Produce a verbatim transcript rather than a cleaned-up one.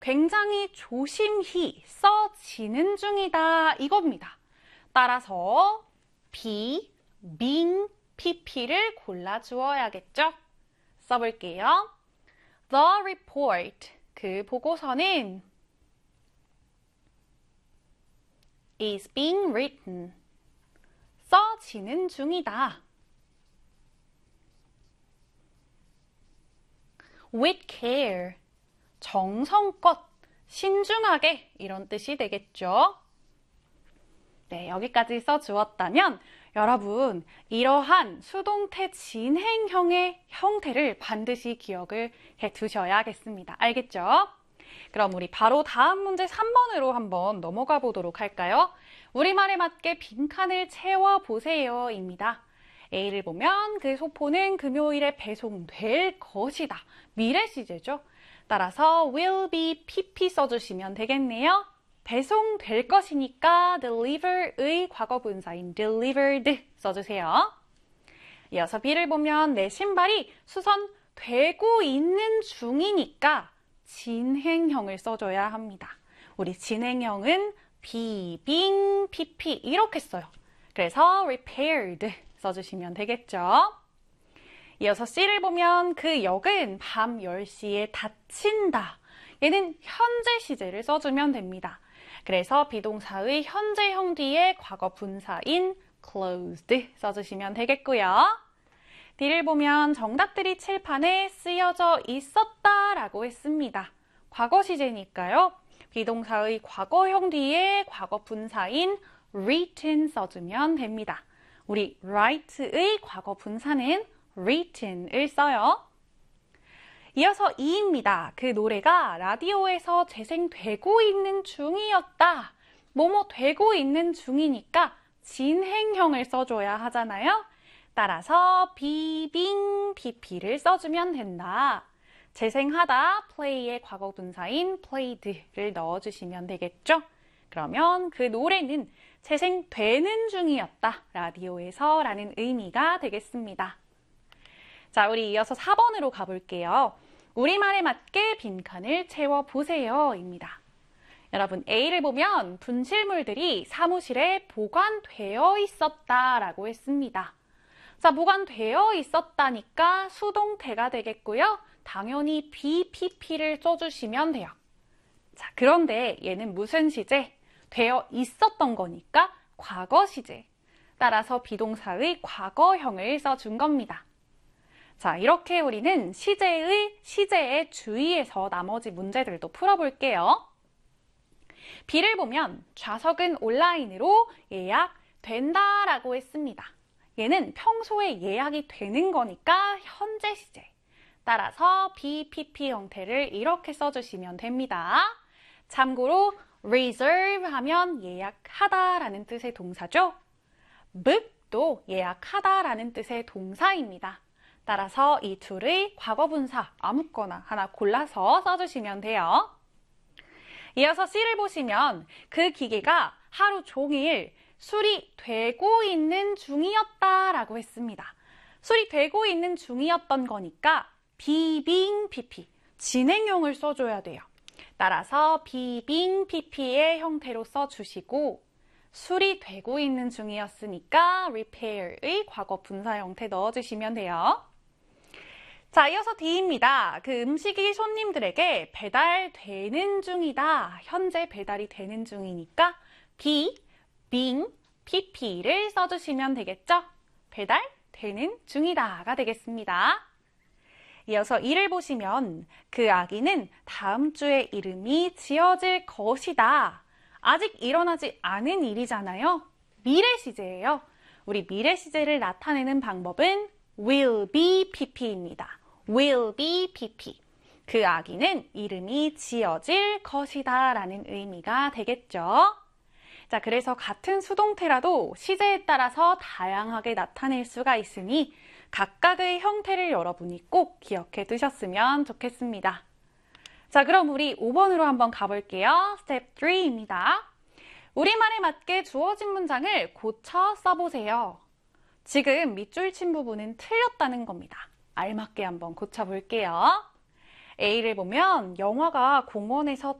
굉장히 조심히 써지는 중이다 이겁니다. 따라서 be, being, pp를 골라주어야겠죠? 써볼게요. The report, 그 보고서는 is being written, 써지는 중이다. with care, 정성껏, 신중하게 이런 뜻이 되겠죠. 네, 여기까지 써주었다면 여러분 이러한 수동태 진행형의 형태를 반드시 기억을 해두셔야겠습니다. 알겠죠? 그럼 우리 바로 다음 문제 삼 번으로 한번 넘어가 보도록 할까요? 우리말에 맞게 빈칸을 채워보세요 입니다. A를 보면 그 소포는 금요일에 배송될 것이다. 미래 시제죠. 따라서 will be pp 써주시면 되겠네요. 배송될 것이니까 deliver의 과거분사인 delivered 써주세요. 이어서 B를 보면 내 신발이 수선되고 있는 중이니까 진행형을 써줘야 합니다. 우리 진행형은 be, being, pp 이렇게 써요. 그래서 repaired 써주시면 되겠죠. 이어서 C를 보면 그 역은 밤 열 시에 닫힌다. 얘는 현재 시제를 써주면 됩니다. 그래서 비동사의 현재형 뒤에 과거 분사인 closed 써주시면 되겠고요. D를 보면 정답들이 칠판에 쓰여져 있었다라고 했습니다. 과거 시제니까요. 비동사의 과거형 뒤에 과거 분사인 written 써주면 됩니다. 우리 write의 과거 분사는 written을 써요. 이어서 이입니다. 그 노래가 라디오에서 재생되고 있는 중이었다. 뭐뭐 되고 있는 중이니까 진행형을 써줘야 하잖아요. 따라서 be, being, pp를 써주면 된다. 재생하다, play의 과거 분사인 played를 넣어주시면 되겠죠? 그러면 그 노래는 재생되는 중이었다. 라디오에서 라는 의미가 되겠습니다. 자, 우리 이어서 사 번으로 가볼게요. 우리말에 맞게 빈칸을 채워보세요 입니다. 여러분 A를 보면 분실물들이 사무실에 보관되어 있었다라고 했습니다. 자, 보관되어 있었다니까 수동태가 되겠고요. 당연히 be, pp를 써주시면 돼요. 자, 그런데 얘는 무슨 시제? 되어 있었던 거니까 과거 시제. 따라서 비동사의 과거형을 써준 겁니다. 자, 이렇게 우리는 시제의 시제에 주의해서 나머지 문제들도 풀어볼게요. B를 보면 좌석은 온라인으로 예약된다라고 했습니다. 얘는 평소에 예약이 되는 거니까 현재 시제. 따라서 be, pp 형태를 이렇게 써주시면 됩니다. 참고로 reserve 하면 예약하다라는 뜻의 동사죠. book도 예약하다라는 뜻의 동사입니다. 따라서 이 둘의 과거분사 아무거나 하나 골라서 써주시면 돼요. 이어서 C를 보시면 그 기계가 하루 종일 수리되고 있는 중이었다라고 했습니다. 수리되고 있는 중이었던 거니까 be, being, pp, 진행형을 써줘야 돼요. 따라서 be, being, pp의 형태로 써주시고 수리되고 있는 중이었으니까 repair의 과거 분사 형태 넣어주시면 돼요. 자, 이어서 D입니다. 그 음식이 손님들에게 배달되는 중이다. 현재 배달이 되는 중이니까 be, being, pp를 써주시면 되겠죠? 배달되는 중이다가 되겠습니다. 이어서 E를 보시면 그 아기는 다음 주에 이름이 지어질 것이다. 아직 일어나지 않은 일이잖아요. 미래 시제예요. 우리 미래 시제를 나타내는 방법은 will be pp입니다. will be pp. 그 아기는 이름이 지어질 것이다 라는 의미가 되겠죠. 자, 그래서 같은 수동태라도 시제에 따라서 다양하게 나타낼 수가 있으니 각각의 형태를 여러분이 꼭 기억해 두셨으면 좋겠습니다. 자, 그럼 우리 오 번으로 한번 가볼게요. 스텝 삼입니다. 우리말에 맞게 주어진 문장을 고쳐 써보세요. 지금 밑줄 친 부분은 틀렸다는 겁니다. 알맞게 한번 고쳐볼게요. A를 보면 영화가 공원에서